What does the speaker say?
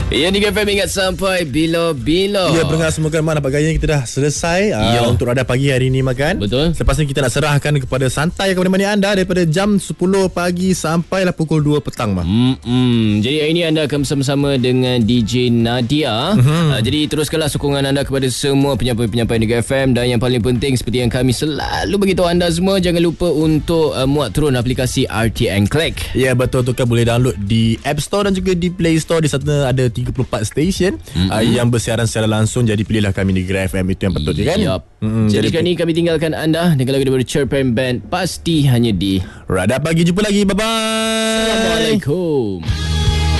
Ya, di FM ingat sampai bila-bila. Ya, pendengar semua kan nampak gaya kita dah selesai untuk Radar Pagi hari ini makan. Betul. Selepas ni kita nak serahkan kepada santai kepada mana anda daripada jam 10 pagi sampailah pukul 2 petang mah. Jadi hari ini anda akan bersama-sama dengan DJ Nadia. Jadi teruskanlah sokongan anda kepada semua penyampai-penyampai Negeri FM, dan yang paling penting seperti yang kami selalu beritahu anda semua, jangan lupa untuk muat turun aplikasi RTN Click. Ya, betul tu kan, boleh download di App Store dan juga di Play Store. Di sana ada 34 stesen yang bersiaran secara langsung. Jadi pilihlah kami di Negeri FM, itu yang patutnya kan. Jadi sekarang ni kami tinggalkan anda dengan lagu daripada Cerpen Band, Pasti Hanya di Radar Pagi. Jumpa lagi, bye bye. Assalamualaikum.